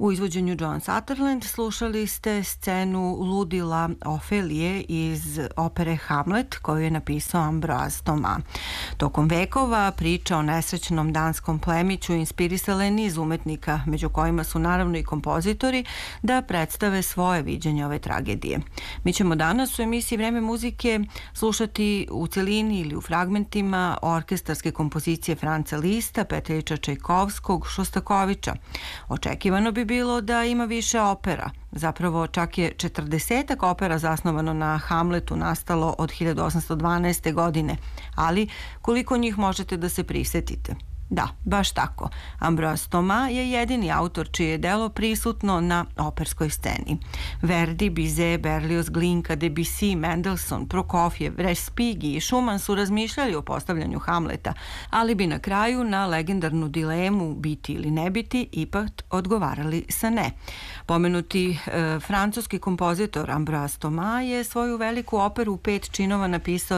U izvođenju Joan Sutherland slušali ste scenu ludila Ofelije iz opere Hamlet koju je napisao Ambroise Thomas. Tokom vekova priča o nesrećnom danskom plemiću inspirisala je niz umetnika, među kojima su naravno i kompozitori, da predstave svoje viđenje ove tragedije. Mi ćemo danas u emisiji Vreme muzike slušati u celini ili u fragmentima orkestarske kompozicije Franca Lista, Petra Iljča Čajkovskog, Šostakoviča. Očekivano bi bilo da ima više opera. Zapravo čak je 40 opera zasnovano na Hamletu nastalo od 1812. godine, ali koliko njih možete da se prisetite? Da, baš tako. Ambroise Thomas je jedini autor čije je delo prisutno na operskoj sceni. Verdi, Bizet, Berlioz, Glinka, Debussy, Mendelssohn, Prokofjev, Respighi i Schumann su razmišljali o postavljanju Hamleta, ali bi na kraju na legendarnu dilemu biti ili ne biti ipak odgovarali sa ne. Pomenuti francuski kompozitor Ambroise Thomas je svoju veliku operu u 5 činova napisao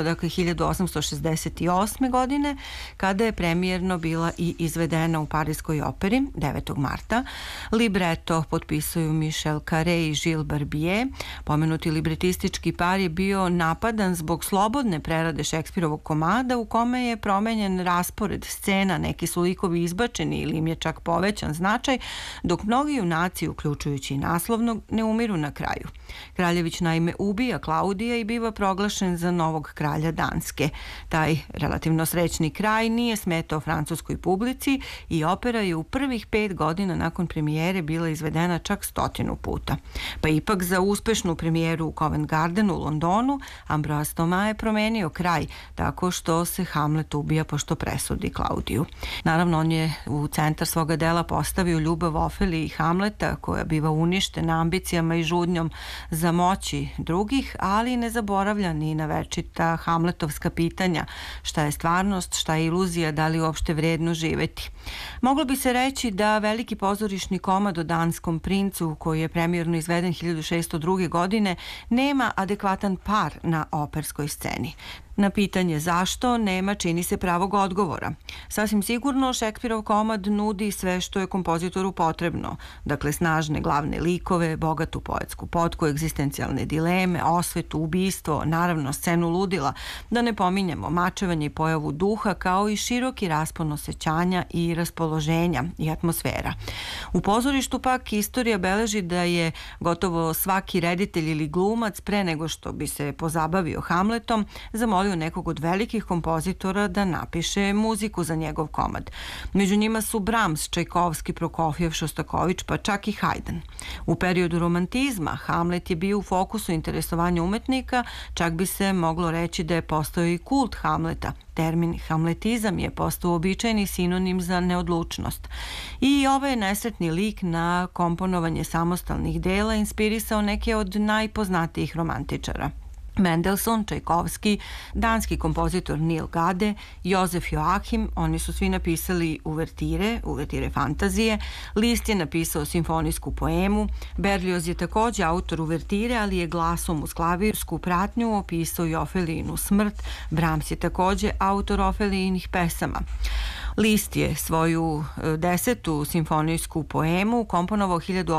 1868. godine, kada je premijerno bila i izvedena u Parijskoj operi 9. marta. Libreto potpisuju Michel Carré i Gilles Barbier. Pomenuti libretistički par je bio napadan zbog slobodne prerade Šekspirovog komada u kome je promenjen raspored scena, neki su likovi izbačeni ili im je čak povećan značaj, dok mnogi junaci, uključujući i naslovnog, ne umiru na kraju. Kraljević naime ubija Klaudija i biva proglašen za novog kralja Danske. Taj relativno srećni kraj nije smetao francuskoj publici i opera je u prvih 5 godina nakon premijere bila izvedena čak 100 puta. Pa ipak za uspešnu premijeru u Covent Gardenu u Londonu Ambroise Thomas je promenio kraj tako što se Hamlet ubija pošto presudi Klaudiju. Naravno, on je u centar svoga dela postavio ljubav Ofelije i Hamleta koja biva uništena ambicijama i žudnjom za moći drugih, ali ne zaboravlja ni na večita hamletovska pitanja: šta je stvarnost, šta je iluzija, da li uopšte vredno živeti. Moglo bi se reći da veliki pozorišni komad o Danskom princu, koji je premijerno izveden 1602. godine, nema adekvatan par na operskoj sceni. Na pitanje zašto nema, čini se, pravog odgovora. Sasvim sigurno Šekspirov komad nudi sve što je kompozitoru potrebno, dakle snažne glavne likove, bogatu poetsku potku, egzistencijalne dileme, osvetu, ubistvo, naravno scenu ludila, da ne pominjemo mačevanje i pojavu duha, kao i široki raspon osjećanja i raspoloženja i atmosfera. U pozorištu pak istorija beleži da je gotovo svaki reditelj ili glumac pre nego što bi se pozabavio Hamletom zamolio nekog od velikih kompozitora da napiše muziku za njegov komad. Među njima su Brahms, Čajkovski, Prokofjev, Šostakovič, pa čak i Haydn. U periodu romantizma Hamlet je bio u fokusu interesovanja umetnika, čak bi se moglo reći da je postojao i kult Hamleta. Termin hamletizam je postao običajni sinonim za neodlučnost. I ovaj nesretni lik na komponovanje samostalnih dela inspirisao neke od najpoznatijih romantičara. Mendelssohn, Čajkovski, danski kompozitor Neil Gade, Josef Joachim, oni su svi napisali uvertire fantazije. Liszt je napisao simfonijsku poemu. Berlioz je takođe autor uvertire, ali je glasom uz klavirsku pratnju opisao i Ofelijinu smrt. Brahms je takođe autor Ofelijinih pesama. Liszt je svoju 10. simfonijsku poemu komponovao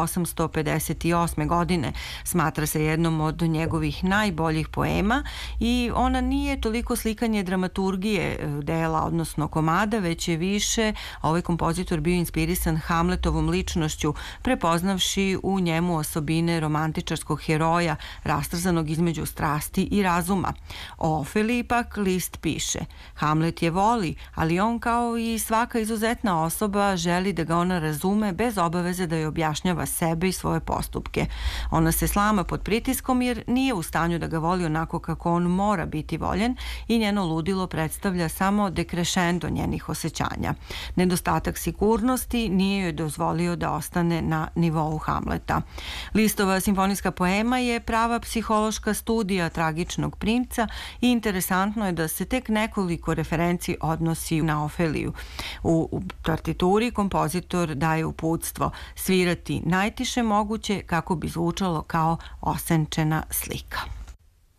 1858. godine. Smatra se jednom od njegovih najboljih poema i ona nije toliko slikanje dramaturgije dela, odnosno komada, već je više ovaj kompozitor bio inspirisan Hamletovom ličnošću, prepoznavši u njemu osobine romantičarskog heroja, rastrzanog između strasti i razuma. O Ofeliji pak Liszt piše: Hamlet je voli, ali on kao i svaka izuzetna osoba želi da ga ona razume bez obaveze da joj objašnjava sebe i svoje postupke. Ona se slama pod pritiskom jer nije u stanju da ga voli onako kako on mora biti voljen i njeno ludilo predstavlja samo dekrescendo njenih osjećanja. Nedostatak sigurnosti nije joj dozvolio da ostane na nivou Hamleta. Listova simfonijska poema je prava psihološka studija tragičnog princa i interesantno je da se tek nekoliko referenci odnosi na Ofeliju. U partituri kompozitor daje uputstvo: svirati najtiše moguće kako bi zvučalo kao osenčena slika.